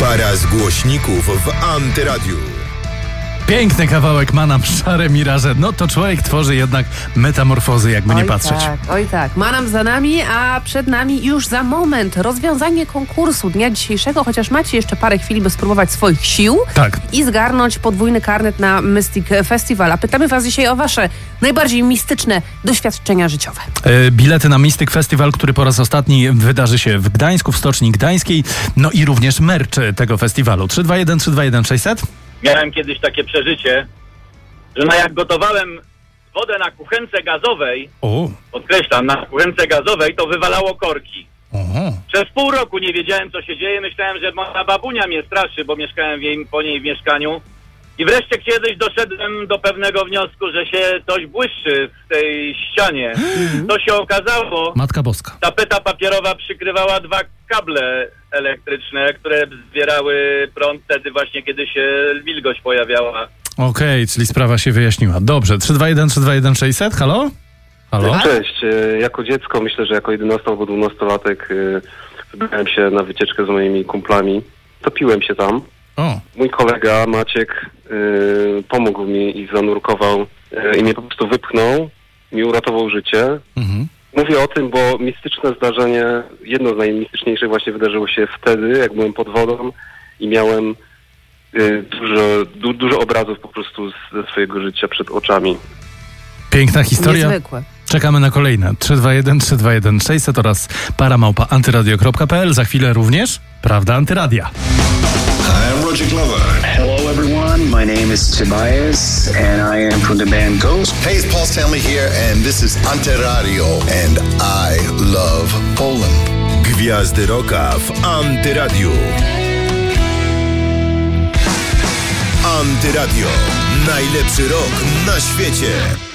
Para z głośników w Antyradiu. Piękny kawałek ma nam Szare Miraże. No to człowiek tworzy jednak metamorfozy, jakby nie patrzeć. Oj tak. Ma nam za nami, a przed nami już za moment rozwiązanie konkursu dnia dzisiejszego, chociaż macie jeszcze parę chwil, by spróbować swoich sił i zgarnąć podwójny karnet na Mystic Festival. A pytamy was dzisiaj o wasze najbardziej mistyczne doświadczenia życiowe. Bilety na Mystic Festival, który po raz ostatni wydarzy się w Gdańsku, w Stoczni Gdańskiej. No i również merch tego festiwalu. 321 600. Miałem kiedyś takie przeżycie, że jak gotowałem wodę na kuchence gazowej, podkreślam, na kuchence gazowej, to wywalało korki. Przez pół roku nie wiedziałem, co się dzieje. Myślałem, że moja babunia mnie straszy, bo mieszkałem po niej w mieszkaniu. I wreszcie kiedyś doszedłem do pewnego wniosku, że się coś błyszczy w tej ścianie. To się okazało, Matka Boska. Tapeta papierowa przykrywała 2 kable elektryczne, które zbierały prąd wtedy właśnie, kiedy się wilgoć pojawiała. Okej, czyli sprawa się wyjaśniła. Dobrze, 321 600, halo? Halo? Cześć, jako dziecko, myślę, że jako 11 albo 12-latek wybrałem się na wycieczkę z moimi kumplami. Topiłem się tam. Mój kolega Maciek pomógł mi i zanurkował i mnie po prostu wypchnął, mi uratował życie. Mówię o tym, bo mistyczne zdarzenie, jedno z najmistyczniejszych właśnie wydarzyło się wtedy, jak byłem pod wodą i miałem dużo obrazów po prostu ze swojego życia przed oczami. Piękna historia. Niezwykłe. Czekamy na kolejne. 321 600 oraz para@antyradio.pl. Za chwilę również Prawda Antyradia. I'm Roger Glover. Hello everyone, my name is Tobias and I am from the band Ghost. Hey, it's Paul Stanley here and this is Antyradio and I love Poland. Gwiazdy rocka w Antyradiu. Antyradio. Najlepszy rock na świecie.